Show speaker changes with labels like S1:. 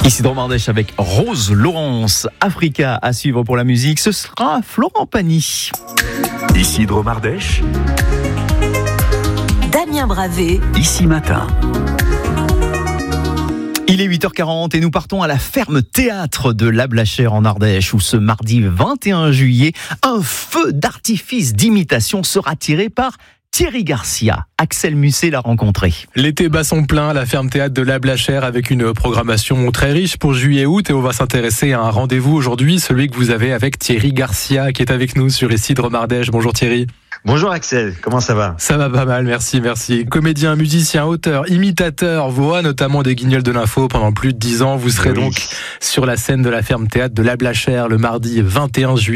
S1: Ici Dromardèche avec Rose Laurence. Africa à suivre pour la musique, ce sera Florent Pagny.
S2: Ici Dromardèche.
S3: Damien Bravé.
S2: Ici Matin.
S1: Il est 8h40 et nous partons à la ferme théâtre de La Blachère en Ardèche où ce mardi 21 juillet, un feu d'artifice d'imitation sera tiré par Thierry Garcia. Axel Musset l'a rencontré.
S4: L'été bat son plein à la ferme théâtre de La Blachère avec une programmation très riche pour juillet-août et on va s'intéresser à un rendez-vous aujourd'hui, celui que vous avez avec Thierry Garcia qui est avec nous sur Ici Dromardèche. Bonjour Thierry.
S5: Bonjour Axel, comment ça va ?
S4: Ça va pas mal, merci. Comédien, musicien, auteur, imitateur, voix notamment des Guignols de l'info pendant plus de 10 ans. Vous serez donc sur la scène de la ferme théâtre de La Blachère le mardi 21 juillet.